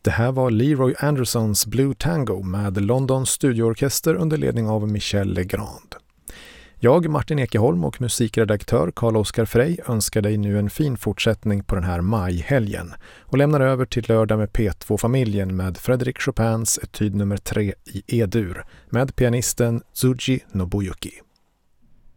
Det här var Leroy Andersons Blue Tango med Londons studioorkester under ledning av Michel Legrand. Jag, Martin Ekeholm och musikredaktör Carl-Oskar Frey önskar dig nu en fin fortsättning på den här majhelgen och lämnar över till lördag med P2-familjen med Frédéric Chopins etyd nummer 3 i E-dur med pianisten Tsuji Nobuyuki.